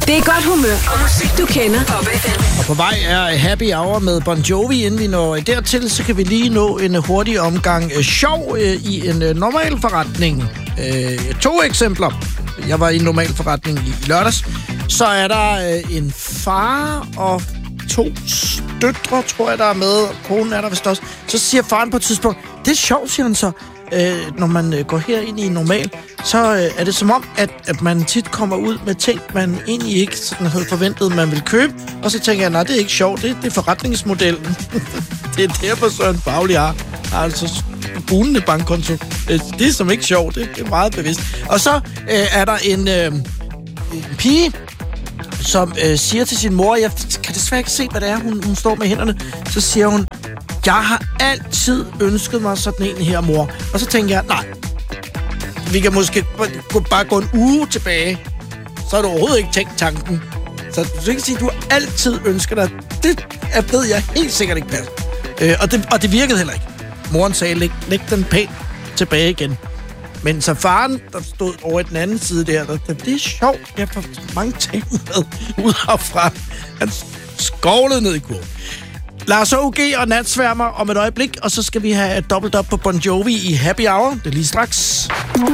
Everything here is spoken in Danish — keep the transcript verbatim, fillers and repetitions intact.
Det er godt humør og musik, du kender. Pop F M. Og på vej er Happy Hour med Bon Jovi. Inden vi når dertil, så kan vi lige nå en hurtig omgang øh, sjov øh, i en øh, normal forretning. Øh, to eksempler. Jeg var i en normal forretning i lørdags. Så er der øh, en far og to døtre, tror jeg, der er med. Konen er der vist også. Så siger faren på et tidspunkt, det er sjovt, siger han så. Øh, når man øh, går herind i normal, så øh, er det som om, at, at man tit kommer ud med ting, man egentlig ikke sådan havde forventet, man ville købe. Og så tænker jeg, nej, det er ikke sjovt, det, det er forretningsmodellen. Det er derfor Søren Fauli har, har altså bunende bankkonto. Det, det er som ikke sjovt, det, det er meget bevidst. Og så øh, er der en, øh, en pige, som øh, siger til sin mor, jeg kan desværre ikke se, hvad det er, hun, hun står med hænderne. Så siger hun, jeg har altid ønsket mig sådan en her, mor. Og så tænker jeg, nej, vi kan måske bare gå en uge tilbage. Så har du overhovedet ikke tænkt tanken. Så du kan sige, at du altid ønsker dig. Det er, ved jeg helt sikkert ikke passer. Øh, og, det, og det virkede heller ikke. Moren sagde, læg, læg den pænt tilbage igen. Men så faren, der stod over i den anden side der, der det er sjovt. Jeg får mange ting med ud herfra. Han skovlede ned i kurven. Lars O G og Natsværmer om et øjeblik, og så skal vi have dobbelt op på Bon Jovi i Happy Hour. Det er lige straks.